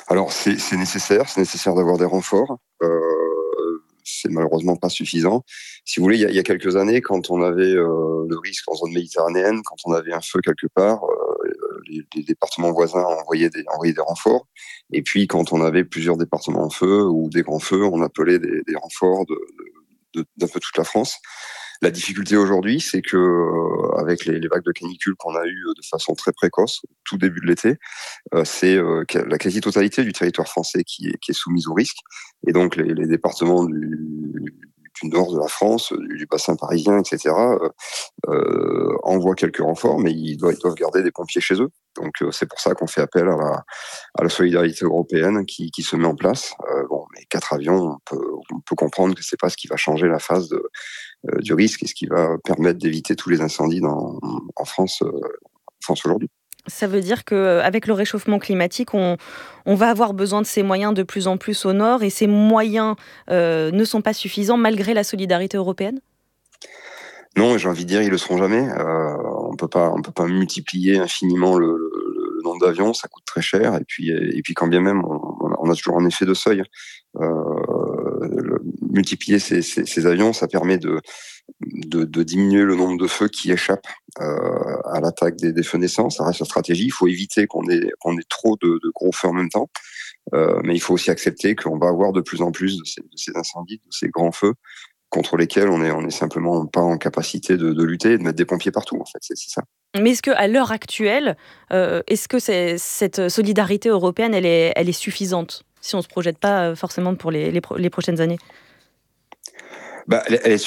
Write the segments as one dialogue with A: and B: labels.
A: Alors c'est nécessaire d'avoir des renforts. C'est malheureusement pas suffisant. Si vous voulez, il y a quelques années, quand on avait le risque en zone méditerranéenne, quand on avait un feu quelque part, les départements voisins envoyaient des renforts. Et puis, quand on avait plusieurs départements en feu ou des grands feux, on appelait des renforts d'un peu toute la France. La difficulté aujourd'hui, c'est que avec les vagues de canicule qu'on a eues de façon très précoce, tout début de l'été, c'est la quasi-totalité du territoire français qui est soumise au risque. Et donc les départements du nord de la France, du bassin parisien, etc., envoient quelques renforts, mais ils doivent garder des pompiers chez eux. Donc c'est pour ça qu'on fait appel à la solidarité européenne qui se met en place. Mais 4 avions, on peut comprendre que c'est pas ce qui va changer la phase du risque et ce qui va permettre d'éviter tous les incendies en France aujourd'hui.
B: Ça veut dire qu'avec le réchauffement climatique, on va avoir besoin de ces moyens de plus en plus au nord et ces moyens ne sont pas suffisants malgré la solidarité européenne ?
A: Non, j'ai envie de dire, ils le seront jamais. On peut pas multiplier infiniment le nombre d'avions, ça coûte très cher. Et puis quand bien même, on a toujours un effet de seuil. Multiplier ces avions, ça permet de diminuer le nombre de feux qui échappent à l'attaque des feux naissants. Ça reste la stratégie. Il faut éviter qu'on ait trop de gros feux en même temps. Mais il faut aussi accepter qu'on va avoir de plus en plus de ces incendies, de ces grands feux, contre lesquels on est simplement pas en capacité de lutter et de mettre des pompiers partout, en fait, c'est ça.
B: Mais est-ce qu'à l'heure actuelle, est-ce que cette solidarité européenne, elle est suffisante si on ne se projette pas forcément pour les prochaines années ?
A: Elle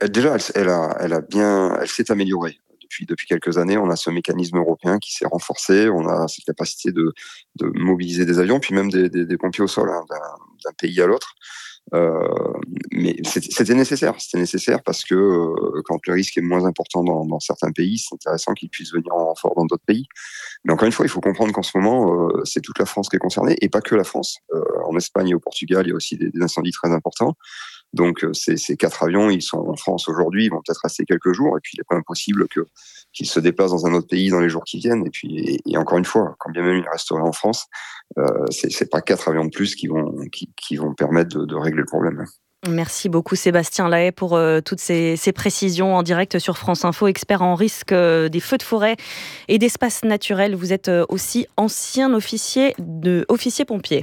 A: s'est améliorée. Depuis quelques années, on a ce mécanisme européen qui s'est renforcé, on a cette capacité de mobiliser des avions, puis même des pompiers au sol, d'un pays à l'autre. Mais c'était nécessaire parce que quand le risque est moins important dans certains pays, c'est intéressant qu'ils puissent venir en renfort dans d'autres pays. Mais encore une fois, il faut comprendre qu'en ce moment, c'est toute la France qui est concernée et pas que la France. En Espagne et au Portugal, il y a aussi des incendies très importants. Donc ces 4 avions, ils sont en France aujourd'hui, ils vont peut-être rester quelques jours, et puis il n'est pas impossible qu'ils se déplacent dans un autre pays dans les jours qui viennent. Et encore une fois, quand bien même ils resteraient en France, c'est pas 4 avions de plus qui vont permettre de régler le problème.
B: Merci beaucoup Sébastien Lahaye pour toutes ces précisions en direct sur France Info, expert en risque des feux de forêt et d'espaces naturels. Vous êtes aussi ancien officier pompier.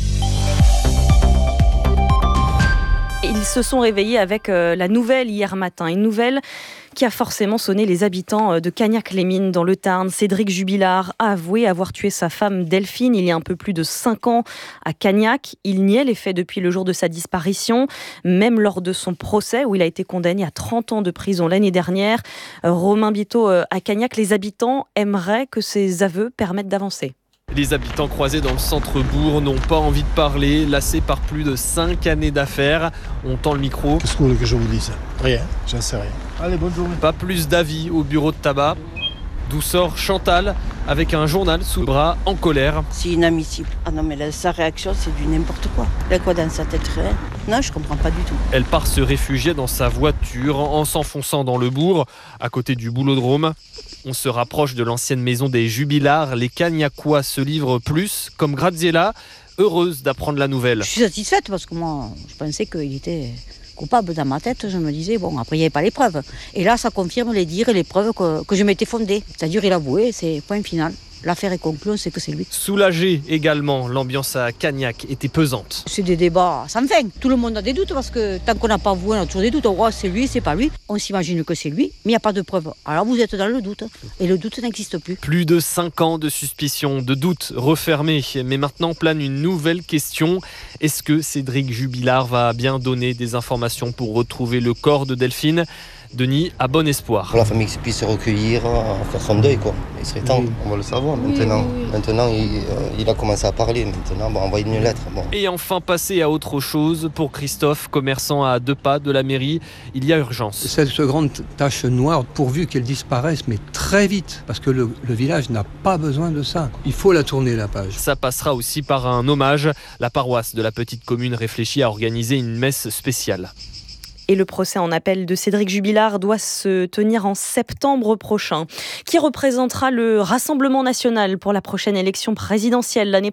B: Ils se sont réveillés avec la nouvelle hier matin, une nouvelle qui a forcément sonné les habitants de Cagnac-les-Mines dans le Tarn. Cédric Jubilard a avoué avoir tué sa femme Delphine il y a un peu plus de 5 ans à Cagnac. Il niait les faits depuis le jour de sa disparition, même lors de son procès où il a été condamné à 30 ans de prison l'année dernière. Romain Biteau, à Cagnac, les habitants aimeraient que ces aveux permettent d'avancer.
C: Les habitants croisés dans le centre-bourg n'ont pas envie de parler, lassés par plus de 5 années d'affaires. On tend le micro.
D: Qu'est-ce que vous voulez que je vous dise ? Rien, j'en sais rien. Allez, bonne journée.
C: Pas plus d'avis au bureau de tabac. D'où sort Chantal, avec un journal sous le bras, en colère.
E: C'est inadmissible. Ah non, mais sa réaction, c'est du n'importe quoi. Il a quoi dans sa tête ? Non, je comprends pas du tout.
C: Elle part se réfugier dans sa voiture en s'enfonçant dans le bourg, à côté du boulodrome. On se rapproche de l'ancienne maison des Jubilards. Les Cagnacois se livrent plus, comme Graziella, heureuse d'apprendre la nouvelle.
E: Je suis satisfaite parce que moi, je pensais qu'il était coupable dans ma tête. Je me disais, bon, après, il n'y avait pas les preuves. Et là, ça confirme les dires et les preuves que je m'étais fondée. C'est-à-dire, il a avoué, c'est point final. L'affaire est conclue, on sait que c'est lui.
C: Soulagé également, l'ambiance à Cagnac était pesante.
E: C'est des débats sans fin. Tout le monde a des doutes parce que tant qu'on n'a pas avoué, on a toujours des doutes. On voit c'est lui, c'est pas lui. On s'imagine que c'est lui, mais il n'y a pas de preuves. Alors vous êtes dans le doute. Et le doute n'existe plus.
C: Plus de 5 ans de suspicion, de doute refermés. Mais maintenant plane une nouvelle question. Est-ce que Cédric Jubilard va bien donner des informations pour retrouver le corps de Delphine ? Denis a bon espoir.
F: Pour la famille qui puisse se recueillir, faire son deuil, quoi. Il serait temps, on va le savoir maintenant. Oui. Maintenant, il a commencé à parler. Maintenant, envoyer une lettre. Bon.
C: Et enfin, passer à autre chose. Pour Christophe, commerçant à 2 pas de la mairie, il y a urgence.
G: Cette grande tache noire, pourvu qu'elle disparaisse, mais très vite, parce que le village n'a pas besoin de ça. Il faut la tourner, la page.
C: Ça passera aussi par un hommage. La paroisse de la petite commune réfléchit à organiser une messe spéciale.
B: Et le procès en appel de Cédric Jubilard doit se tenir en septembre prochain. Qui représentera le Rassemblement national pour la prochaine élection présidentielle l'année